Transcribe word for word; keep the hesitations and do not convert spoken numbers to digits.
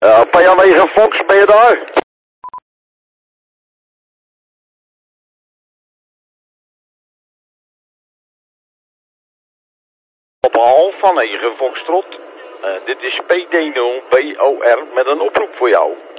Uh, P A negen Fox, ben je daar? Op Alfa negen Foxtrot. Uh, dit is P D nul B O R met een oproep voor jou.